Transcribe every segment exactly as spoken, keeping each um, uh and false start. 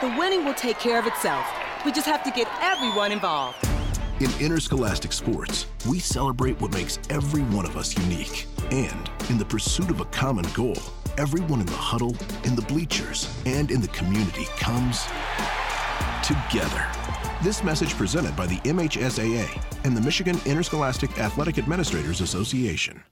The winning will take care of itself. We just have to get everyone involved. In Interscholastic Sports, we celebrate what makes every one of us unique. And in the pursuit of a common goal, everyone in the huddle, in the bleachers, and in the community comes together. This message presented by the M H S A A and the Michigan Interscholastic Athletic Administrators Association.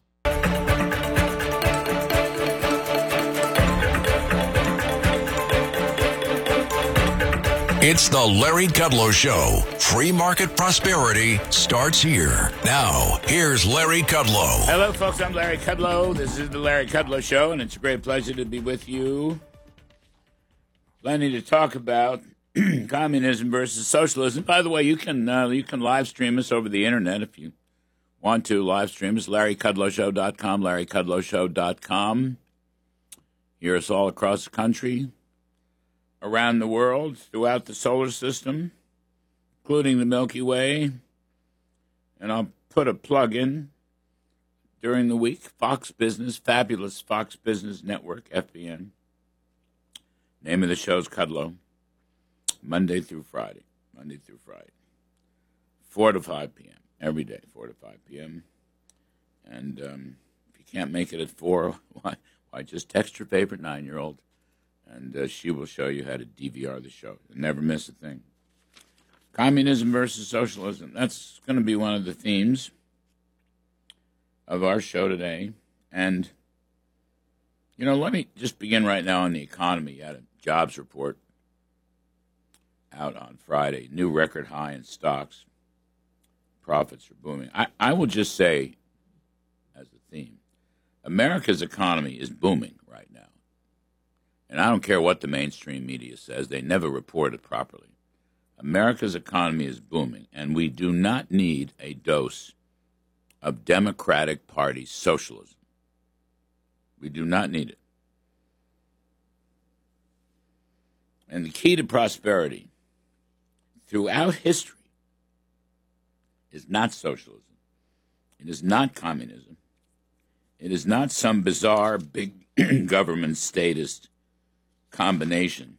It's the Larry Kudlow Show. Free market prosperity starts here. Now, here's Larry Kudlow. Hello, folks. I'm Larry Kudlow. This is the Larry Kudlow Show, and it's a great pleasure to be with you. Plenty to talk about. Communism versus socialism. By the way, you can uh, you can live stream us over the internet if you want to. Live stream us, larry kudlow show dot com, larry kudlow show dot com. Hear us all across the country, around the world, throughout the solar system, including the Milky Way. And I'll put a plug in during the week. Fox Business, fabulous Fox Business Network, F B N. Name of the show's Kudlow. Monday through Friday. Monday through Friday. four to five p.m. every day, four to five p.m. And um, if you can't make it at four, why, why just text your favorite nine-year-old, and uh, she will show you how to D V R the show. You'll never miss a thing. Communism versus socialism. That's going to be one of the themes of our show today. And, you know, let me just begin right now on the economy. You had a jobs report out on Friday. New record high in stocks. Profits are booming. I, I will just say, as a theme, America's economy is booming right now. And I don't care what the mainstream media says. They never report it properly. America's economy is booming, and we do not need a dose of Democratic Party socialism. We do not need it. And the key to prosperity throughout history is not socialism. It is not communism. It is not some bizarre big government statist combination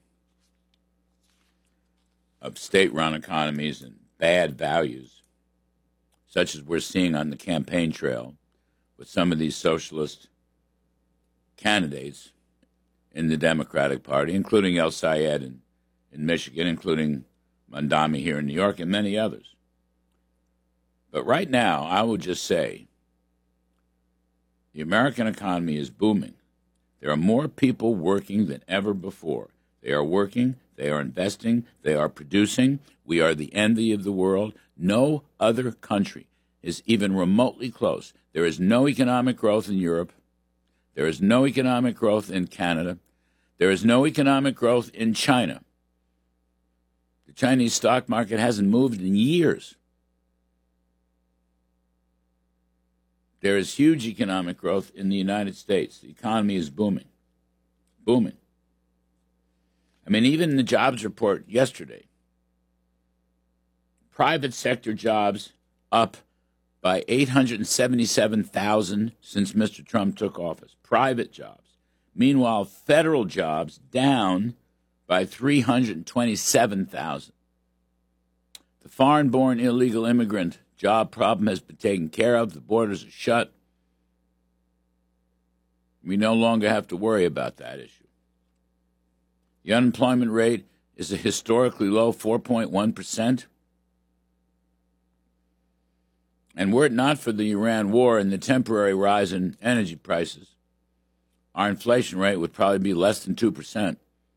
of state-run economies and bad values, such as we're seeing on the campaign trail with some of these socialist candidates in the Democratic Party, including El Sayed in, in Michigan, including Mondami here in New York, and many others. But right now, I will just say the American economy is booming. There are more people working than ever before. They are working, they are investing, they are producing. We are the envy of the world. No other country is even remotely close. There is no economic growth in Europe. There is no economic growth in Canada. There is no economic growth in China. The Chinese stock market hasn't moved in years. There is huge economic growth in the United States. The economy is booming. Booming. I mean, even the jobs report yesterday, private sector jobs up by eight hundred seventy-seven thousand since Mister Trump took office. Private jobs. Meanwhile, federal jobs down by three hundred twenty-seven thousand. The foreign-born illegal immigrant job problem has been taken care of. The borders are shut. We no longer have to worry about that issue. The unemployment rate is a historically low four point one percent. And were it not for the Iran war and the temporary rise in energy prices, our inflation rate would probably be less than two percent.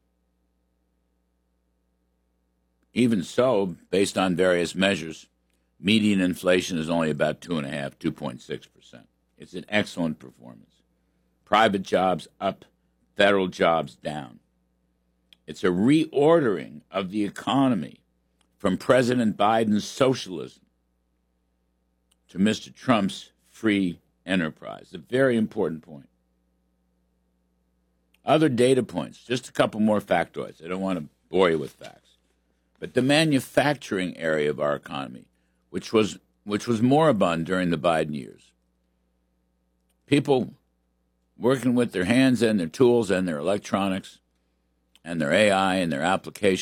Even so, based on various measures, median inflation is only about two point five, two point six percent. It's an excellent performance. Private jobs up, federal jobs down. It's a reordering of the economy from President Biden's socialism to Mister Trump's free enterprise. A very important point. Other data points, just a couple more factoids. I don't want to bore you with facts. But the manufacturing area of our economy, which was which was moribund during the Biden years. People working with their hands and their tools and their electronics and their A I and their applications